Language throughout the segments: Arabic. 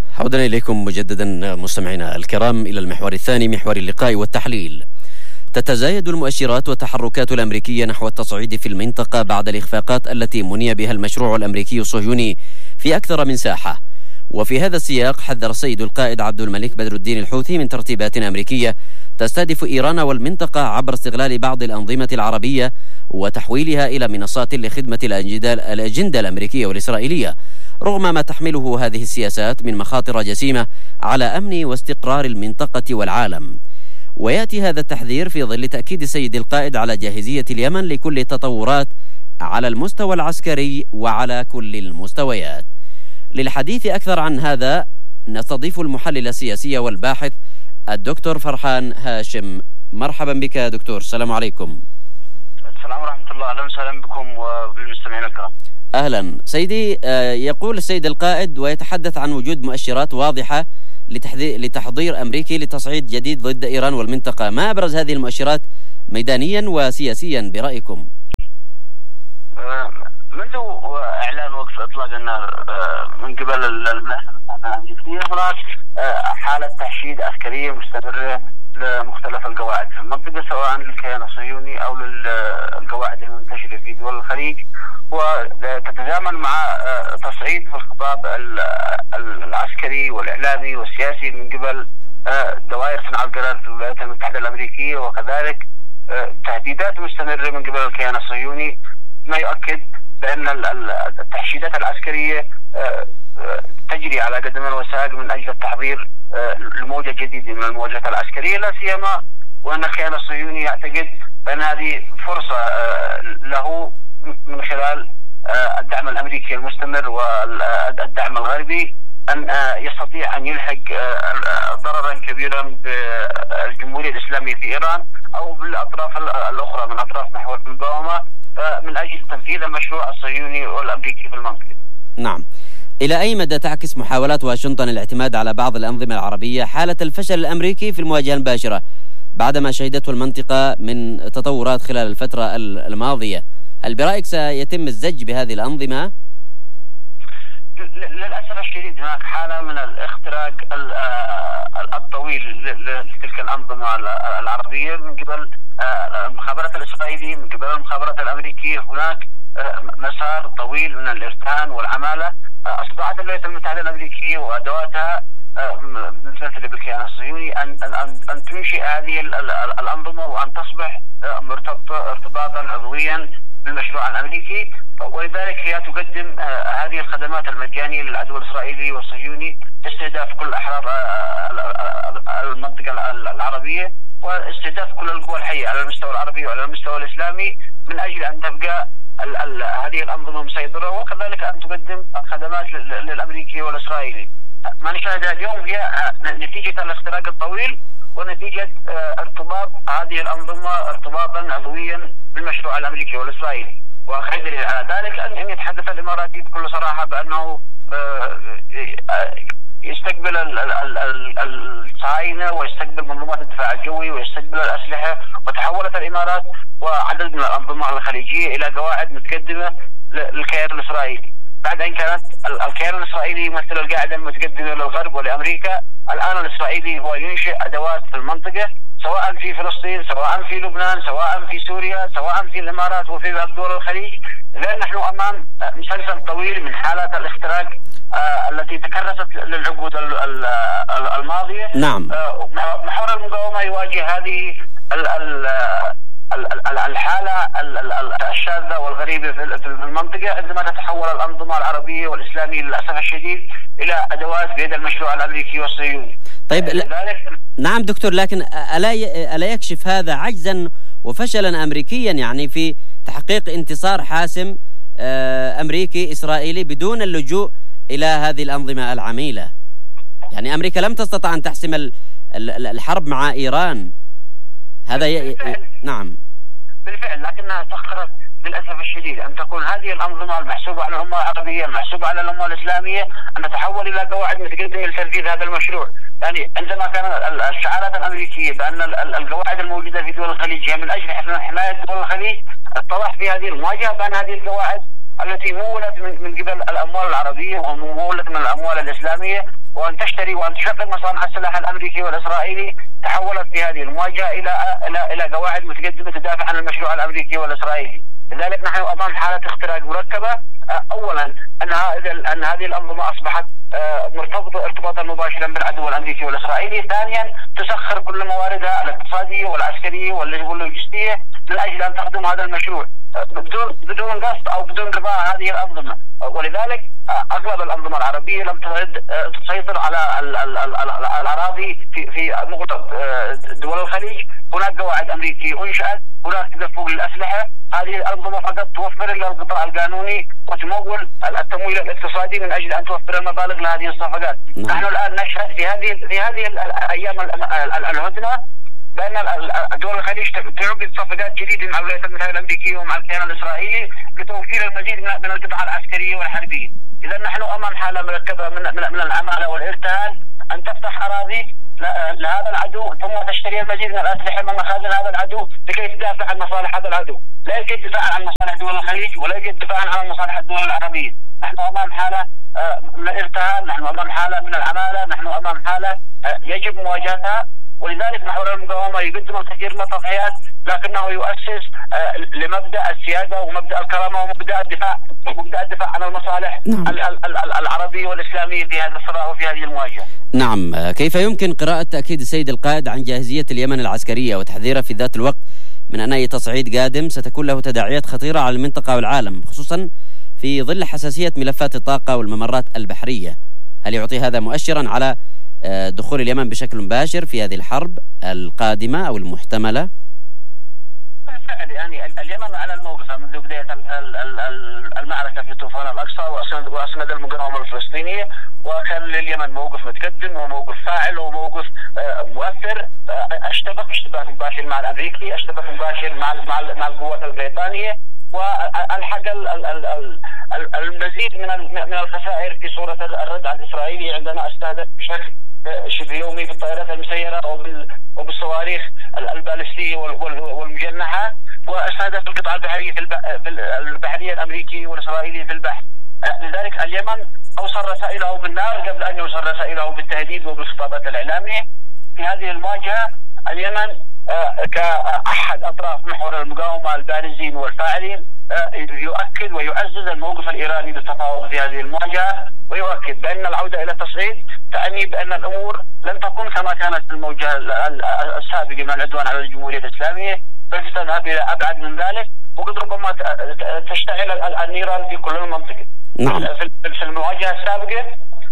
عودنا إليكم مجددا مستمعينا الكرام إلى المحور الثاني، محور اللقاء والتحليل. تتزايد المؤشرات والتحركات الأمريكية نحو التصعيد في المنطقة بعد الإخفاقات التي مني بها المشروع الأمريكي الصهيوني في أكثر من ساحة. وفي هذا السياق حذر السيد القائد عبد الملك بدر الدين الحوثي من ترتيبات أمريكية تستهدف إيران والمنطقة عبر استغلال بعض الأنظمة العربية وتحويلها إلى منصات لخدمة الأجندة الأمريكية والإسرائيلية، رغم ما تحمله هذه السياسات من مخاطر جسيمة على أمن واستقرار المنطقة والعالم. ويأتي هذا التحذير في ظل تأكيد السيد القائد على جاهزية اليمن لكل التطورات على المستوى العسكري وعلى كل المستويات. للحديث أكثر عن هذا نستضيف المحلل السياسي والباحث الدكتور فرحان هاشم. مرحبا بك دكتور. السلام عليكم. السلام ورحمة الله. أهلا وسهلا بكم وبالمستمعين الكرام. أهلا سيدي. يقول السيد القائد ويتحدث عن وجود مؤشرات واضحة لتحضير أمريكي لتصعيد جديد ضد إيران والمنطقة. ما أبرز هذه المؤشرات ميدانيا وسياسيا برأيكم؟ منذ إعلان وقف إطلاق النار من قبل المؤسسة الأمريكية هناك حالة تحشيد عسكرية مستمرة لمختلف القواعد في المنطقة، سواء للكيان الصهيوني أو للقواعد المنتشرة في دول الخليج، وتتزامن مع تصعيد في الخطاب العسكري والإعلامي والسياسي من قبل دوائر صنع القرار في الولايات المتحدة الأمريكية، وكذلك تهديدات مستمرة من قبل الكيان الصهيوني، ما يؤكد بأن التحشيدات العسكرية تجري على قدم وساق من أجل التحضير لموجة جديدة من المواجهات العسكرية، لا سيما وأن الكيان الصهيوني يعتقد بأن هذه فرصة له من خلال الدعم الأمريكي المستمر والدعم الغربي أن يستطيع أن يلحق ضررا كبيرا بالجمهورية الإسلامية في إيران أو بالأطراف الأخرى من أطراف محور المقاومة من أجل تنفيذ المشروع الصهيوني والأمريكي في المنطقة. نعم. إلى أي مدى تعكس محاولات واشنطن الاعتماد على بعض الأنظمة العربية حالة الفشل الأمريكي في المواجهة المباشرة بعدما شهدته المنطقة من تطورات خلال الفترة الماضية؟ هل برأيك سيتم الزج بهذه الأنظمة؟ للأسف الشديد هناك حالة من الاختراق الطويل لتلك الأنظمة العربية من قبل المخابرات الإسرائيلية، من قبل المخابرات الأمريكية. هناك مسار طويل من الإرهاب والعمالة أستطاعت الولايات المتحدة الأمريكية وأدواتها مثل بالكيان الصهيوني أن تنشئ هذه الأنظمة وأن تصبح مرتبطة ارتباطا عضويا بالمشروع الأمريكي، ولذلك هي تقدم هذه الخدمات المجانية للعدو الإسرائيلي والصهيوني استهداف كل أحرار المنطقة العربية واستهداف كل القوى الحية على المستوى العربي وعلى المستوى الإسلامي من أجل أن تبقى هذه الأنظمة مسيطرة، وكذلك أن تقدم خدمات للأمريكي والإسرائيلي. ما نشاهده اليوم هي نتيجة الاختراق الطويل ونتيجة ارتباط هذه الأنظمة ارتباطا عضويا بالمشروع الأمريكي والإسرائيلي. وخير دليل على ذلك أن يتحدث الإماراتي بكل صراحة بأنه يستقبل الصهاينة ويستقبل منظومات الدفاع الجوي ويستقبل الأسلحة، وتحولت الإمارات وعدد من الأنظمة الخليجية إلى قواعد متقدمة للكيان الإسرائيلي، بعد أن كانت الكيان الإسرائيلي يمثل القاعدة المتقدمة للغرب ولأمريكا. الآن الإسرائيلي هو ينشئ أدوات في المنطقة، سواء في فلسطين، سواء في لبنان، سواء في سوريا، سواء في الإمارات وفي دول الخليج. لأن نحن أمام مسلسل طويل من حالات الاختراق التي تكرست للعقود الماضية. نعم. محور المقاومة يواجه هذه الحالة الشاذة والغريبة في المنطقة عندما تتحول الأنظمة العربية والإسلامية للأسف الشديد إلى أدوات بيد المشروع الأمريكي والصهيوني. طيب نعم دكتور، لكن ألا يكشف هذا عجزا وفشلا أمريكيا يعني في تحقيق انتصار حاسم أمريكي إسرائيلي بدون اللجوء إلى هذه الأنظمة العميلة؟ يعني أمريكا لم تستطع أن تحسم الحرب مع إيران. هذا نعم بالفعل، لكنها سخرت للأسف الشديد أن تكون هذه الأنظمة المحسوبة على الأمة العربية المحسوبة على الأمة الإسلامية أن تتحول إلى قواعد متقدمة لتنفيذ هذا المشروع. يعني عندما كان الشعارات الأمريكية بأن القواعد الموجودة في دول الخليج هي من أجل حماية دول الخليج، اتضح في هذه المواجهة بأن هذه القواعد التي مولت من قبل الأموال العربية ومولت من الأموال الإسلامية وأن تشتري وأن تشغل مصانع السلاح الأمريكي والإسرائيلي تحولت في هذه المواجهة إلى قواعد متقدمة تدافع عن المشروع الأمريكي والإسرائيلي. لذلك نحن أمام حالة اختراق مركبة. أولا أن هذه الأنظمة أصبحت مرتبطة ارتباطا مباشرا بالعدو الأمريكي والإسرائيلي. ثانيا تسخر كل مواردها الاقتصادية والعسكرية واللوجستية من أجل أن تخدم هذا المشروع بدون قصد أو بدون رضاء هذه الأنظمة. ولذلك أغلب الأنظمة العربية لم تعد تسيطر على الأراضي في مغلق دول الخليج. هناك قواعد أمريكية أنشأت، هناك تدفق للأسلحة. هذه الأنظمة فقط توفر للقطاع القانوني وتمول التمويل الاقتصادي من أجل أن توفر المبالغ لهذه الصفقات. نحن الآن نشهد في هذه الأيام الهدنة بأن دول الخليج تعقد صفقات جديدة مع الولايات المتحدة الأمريكية ومع الكيان الإسرائيلي لتوفير المزيد من القطع العسكرية والحربية. إذا نحن أمام حالة مركبة من العمالة والارتهان أن تفتح أراضي لهذا العدو ثم تشتري المزيد من الأسلحة من مخازن هذا العدو لكي تدافع عن مصالح هذا العدو. لا يوجد دفاع عن مصالح دول الخليج ولا يوجد دفاع عن مصالح الدول العربية. نحن أمام حالة من الارتهان، نحن أمام حالة من العمالة، نحن أمام حالة يجب مواجهتها. ولذلك محور المقاومة يقدم الكثير من التضحيات لكنه يؤسس لمبدأ السيادة ومبدأ الكرامة ومبدأ الدفاع عن المصالح العربية والإسلامية في هذا الصراع وفي هذه المواجهة. نعم، كيف يمكن قراءة تأكيد السيد القائد عن جاهزية اليمن العسكرية وتحذيره في ذات الوقت من أن أي تصعيد قادم ستكون له تداعيات خطيرة على المنطقة والعالم، خصوصا في ظل حساسية ملفات الطاقة والممرات البحرية؟ هل يعطي هذا مؤشرا على دخول اليمن بشكل مباشر في هذه الحرب القادمة أو المحتملة؟ بالفعل يعني اليمن على الموقف منذ بداية المعركة في طوفان الأقصى وأسند المقاومة الفلسطينية، وكان لليمن موقف متقدم وموقف فاعل وموقف مؤثر. اشتبك مباشر مع الأمريكي، اشتبك مباشر مع القوات البريطانية، والحق المزيد من الخسائر في صورة الرد على الإسرائيلي عندما استهدف بشكل شبه يومي بالطائرات المسيرة وبالصواريخ البالستية والمجنحة، واستهدف القطاع البحرية الأمريكي والإسرائيلي في البحر. لذلك اليمن أوصل رسائله بالنار قبل أن يوصل رسائله بالتهديد وبالخطابات الإعلامية. في هذه المواجهة اليمن كأحد أطراف محور المقاومة البارزين والفاعلين يؤكد ويعزز الموقف الإيراني بالتفاوض في هذه المواجهة، ويؤكد بأن العودة إلى التصعيد تعني بأن الأمور لن تكون كما كانت في الموجهة السابقة من العدوان على الجمهورية الإسلامية، بل ستذهب إلى أبعد من ذلك، وقد ربما تشتعل النيران في كل المنطقة. نعم. في المواجهة السابقة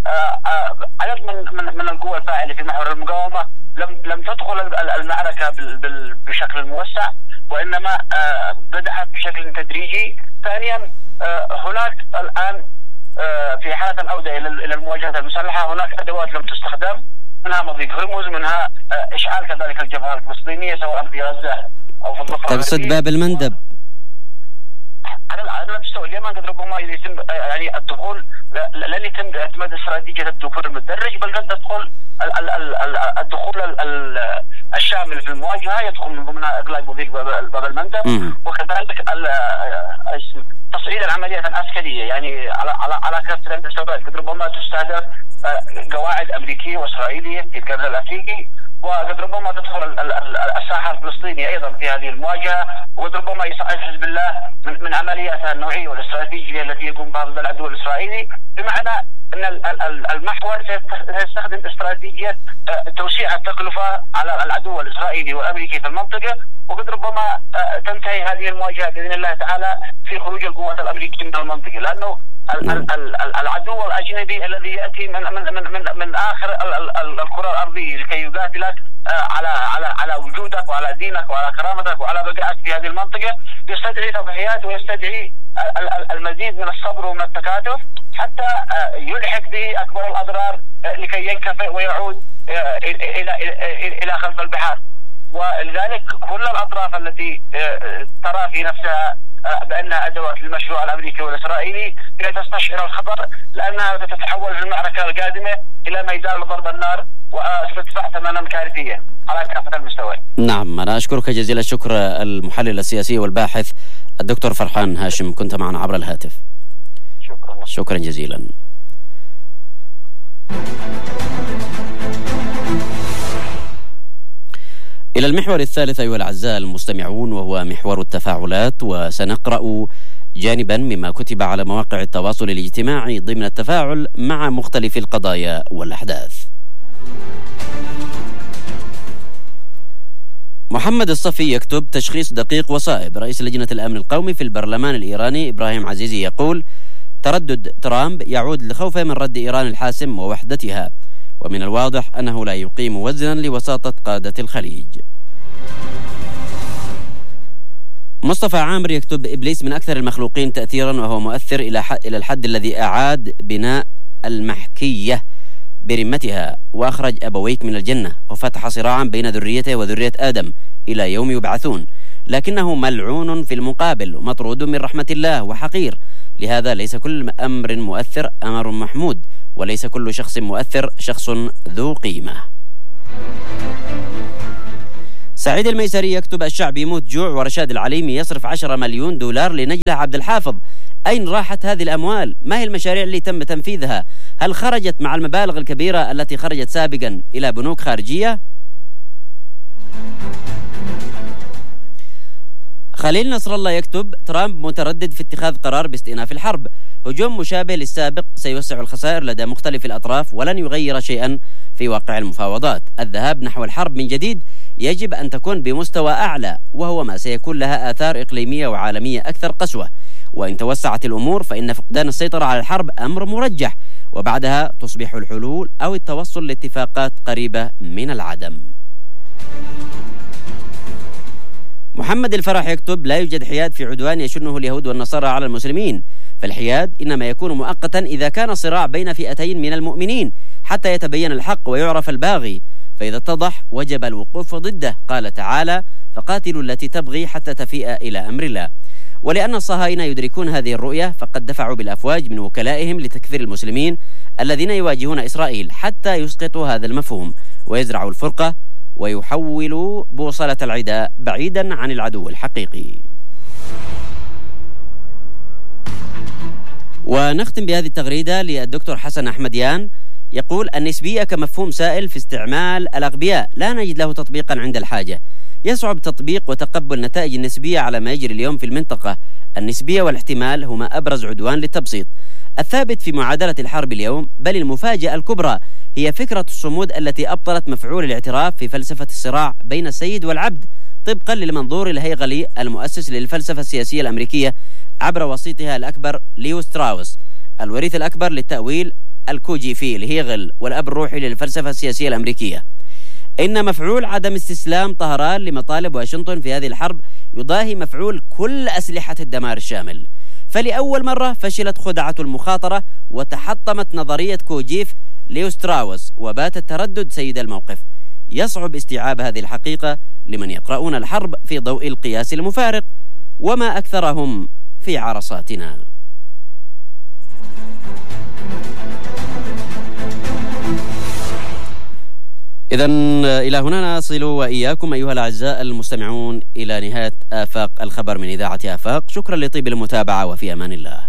عدد من القوى الفاعلة في محور المقاومة لم تدخل المعركة بشكل موسع، وإنما بدأت بشكل تدريجي. ثانيا هناك الآن في حالة العودة إلى المواجهة المسلحة هناك أدوات لم تستخدم، منها مضيق هرمز، منها إشعال كذلك الجبهة الفلسطينية سواء في غزة أو في الضفة الغربية. تقصد باب المندب؟ على مستوى اليمن قد ربما يتم يعني الدخول، لن يتم اعتماد استراتيجية الدخول المتدرج، بل قد تدخل الدخول الشامل في المواجهة، يدخل من ضمنها إغلاق مضيق باب المندب، وكذلك تصعيد العمليات العسكرية يعني على كافة المستويات. قد ربما تستهدف قواعد أمريكية وإسرائيلية في القرن الأفريقي، وقد ربما تدخل الساحة الفلسطينية أيضا في هذه المواجهة، وقد ربما يصعد حزب الله من عملياتها النوعية والاستراتيجية التي يقوم بها ضد العدو الإسرائيلي، بمعنى أن المحور سيستخدم استراتيجية توسيع التكلفة على العدو الإسرائيلي والأمريكي في المنطقة، وقد ربما تنتهي هذه المواجهة بإذن الله تعالى في خروج القوات الأمريكية من المنطقة، لأنه العدو الأجنبي الذي يأتي من آخر الكرة الأرضية لكي يقاتلك على وجودك وعلى دينك وعلى كرامتك وعلى بقائك في هذه المنطقة يستدعي تضحيات ويستدعي المزيد من الصبر ومن التكاتف حتى يلحق به أكبر الأضرار لكي ينكفئ ويعود إلى خلف البحار. ولذلك كل الأطراف التي ترى في نفسها بأنها أدوات للمشروع الأمريكي والإسرائيلي هي تستشعر الخطر، لأنها ستتحول في المعركة القادمة إلى ميدان ضرب النار وستدفع ثمنا كارثيا على كافة المستويات. نعم، أنا أشكرك جزيل الشكر المحلل السياسي والباحث الدكتور فرحان هاشم، كنت معنا عبر الهاتف. شكرا جزيلا. إلى المحور الثالث أيها الأعزاء المستمعون، وهو محور التفاعلات، وسنقرأ جانبا مما كتب على مواقع التواصل الاجتماعي ضمن التفاعل مع مختلف القضايا والأحداث. محمد الصفي يكتب: تشخيص دقيق وصائب. رئيس لجنة الأمن القومي في البرلمان الإيراني إبراهيم عزيزي يقول: تردد ترامب يعود لخوفه من رد إيران الحاسم ووحدتها، ومن الواضح أنه لا يقيم وزنا لوساطة قادة الخليج. مصطفى عامر يكتب: إبليس من أكثر المخلوقين تأثيرا، وهو مؤثر إلى الحد الذي أعاد بناء المحكية برمتها، وأخرج أبويك من الجنة، وفتح صراعا بين ذريته وذرية آدم إلى يوم يبعثون، لكنه ملعون في المقابل ومطرود من رحمة الله وحقير. لهذا ليس كل أمر مؤثر أمر محمود، وليس كل شخص مؤثر شخص ذو قيمة. سعيد الميسري يكتب: الشعب يموت جوع، ورشاد العليمي يصرف 10 مليون دولار لنجلة عبد الحافظ. أين راحت هذه الأموال؟ ما هي المشاريع اللي تم تنفيذها؟ هل خرجت مع المبالغ الكبيرة التي خرجت سابقا إلى بنوك خارجية؟ خليل نصر الله يكتب: ترامب متردد في اتخاذ قرار باستئناف الحرب. هجوم مشابه للسابق سيوسع الخسائر لدى مختلف الأطراف ولن يغير شيئا في واقع المفاوضات. الذهاب نحو الحرب من جديد يجب أن تكون بمستوى أعلى، وهو ما سيكون لها آثار إقليمية وعالمية أكثر قسوة. وإن توسعت الأمور فإن فقدان السيطرة على الحرب أمر مرجح، وبعدها تصبح الحلول أو التوصل لاتفاقات قريبة من العدم. محمد الفرح يكتب: لا يوجد حياد في عدوان يشنه اليهود والنصارى على المسلمين، فالحياد إنما يكون مؤقتا إذا كان صراع بين فئتين من المؤمنين حتى يتبين الحق ويعرف الباغي، فإذا اتضح وجب الوقوف ضده. قال تعالى: فقاتلوا التي تبغي حتى تفيء إلى أمر الله. ولأن الصهاينة يدركون هذه الرؤية فقد دفعوا بالأفواج من وكلائهم لتكفير المسلمين الذين يواجهون إسرائيل حتى يسقطوا هذا المفهوم ويزرعوا الفرقة ويحولوا بوصلة العداء بعيدا عن العدو الحقيقي. ونختم بهذه التغريدة للدكتور حسن أحمديان يقول: النسبية كمفهوم سائل في استعمال الأغبياء لا نجد له تطبيقا عند الحاجة. يصعب تطبيق وتقبل نتائج النسبية على ما يجري اليوم في المنطقة. النسبية والاحتمال هما أبرز عدوان للتبسيط. الثابت في معادلة الحرب اليوم، بل المفاجأة الكبرى، هي فكرة الصمود التي أبطلت مفعول الاعتراف في فلسفة الصراع بين السيد والعبد، طبقا للمنظور الهيغلي المؤسس للفلسفة السياسية الأمريكية عبر وسيطها الأكبر ليو ستراوس، الوريث الأكبر للتأويل الكوجيفي لهيغل والأب الروحي للفلسفة السياسية الأمريكية. إن مفعول عدم استسلام طهران لمطالب واشنطن في هذه الحرب يضاهي مفعول كل أسلحة الدمار الشامل. فلأول مرة فشلت خدعة المخاطرة وتحطمت نظرية كوجيف ليو ستراوس وبات التردد سيد الموقف. يصعب استيعاب هذه الحقيقة لمن يقرؤون الحرب في ضوء القياس المفارق، وما أكثرهم في عرصاتنا. إذن إلى هنا نصل وإياكم أيها الأعزاء المستمعون إلى نهاية آفاق الخبر من إذاعة آفاق. شكرا لطيب المتابعة، وفي أمان الله.